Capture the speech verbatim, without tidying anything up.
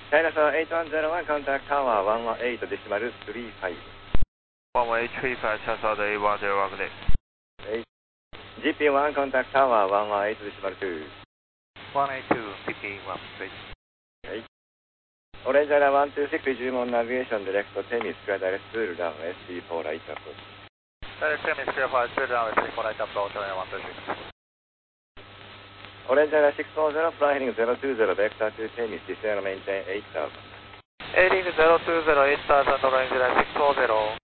China Tower eight one zero one, contact Tower one one eight decimal three five. one one eight three five, China Tower eight one zero one, connect. G P one, contact Tower one one eight decimal two. one eight two, P P one, please. はい。Orange Area one two six, Jumon Navigation Direct Temis, clear direct to down S D four right approach. Direct Temis, clear for S D down S D four right approach, one two six. Orange Area six four zero, fly heading zero two zero, vector to Temis, descend maintain eight thousand. Airing zero two zero, eight thousand, Orange Area six four zero.